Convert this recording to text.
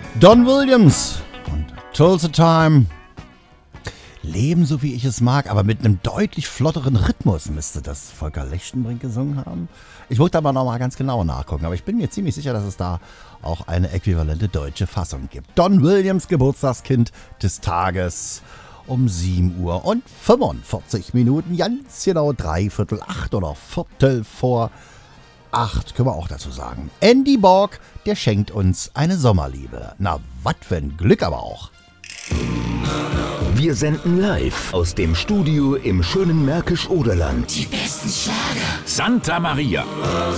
Don Williams und Tulsa Time. Leben so wie ich es mag, aber mit einem deutlich flotteren Rhythmus müsste das Volker Lechtenbrink gesungen haben. Ich wollte aber nochmal ganz genau nachgucken, aber ich bin mir ziemlich sicher, dass es da auch eine äquivalente deutsche Fassung gibt. Don Williams, Geburtstagskind des Tages, um 7 Uhr und 45 Minuten, ganz genau 7:45 oder 7:45, können wir auch dazu sagen. Andy Borg, der schenkt uns eine Sommerliebe. Na, wat für ein Glück aber auch. Wir senden live aus dem Studio im schönen Märkisch-Oderland. Die besten Schlager. Santa Maria.